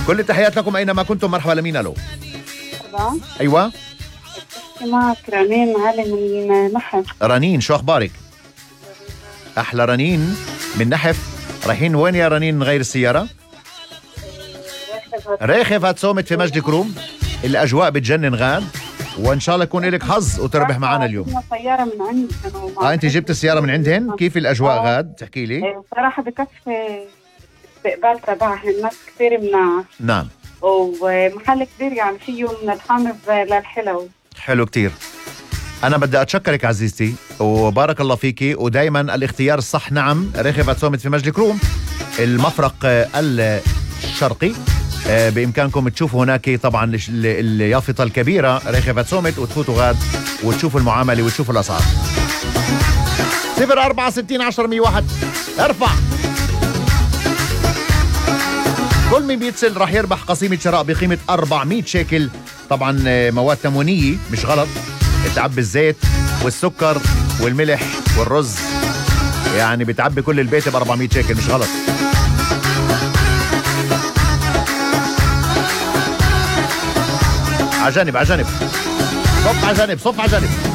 كل التحيات لكم أينما كنتم. مرحبا لمين؟ ألو. طبعا. أيوة معك رنين علي من نحف. رنين، شو أخبارك؟ أحلى رنين من نحف. رايحين وين يا رنين نغير السيارة؟ ريخف هتصومت في مجد كروم. الأجواء بتجنن غاد، وإن شاء الله يكون لك حظ وتربح معنا اليوم. سيارة من عندي. أنت جبت السيارة من عندهن؟ كيف الأجواء غاد؟ تحكي لي. صراحة بكفي استقبال تبعها الناس كثير مناح. نعم. ومحل كبير يعني فيه من الحامض للحلو. حلو كتير. أنا بدي أتشكرك عزيزتي وبارك الله فيكي، ودايما الاختيار الصح. نعم، ريخفت صومت في مجد كروم المفرق الشرقي. بإمكانكم تشوفوا هناك طبعا اليافطة الكبيرة ريخفت صومت، وتفوتوا غاد وتشوفوا المعاملة وتشوفوا الأسعار. 064 10 101 ارفع. كل من بيتصل راح يربح قسيمة شراء بقيمة 400 شيكل. طبعا مواد تموينية، مش غلط. تعبي الزيت والسكر والملح والرز، يعني بتعبي كل البيت ب 400 شيكل، مش غلط. عجنب عجنب، صف عجنب، صف عجنب.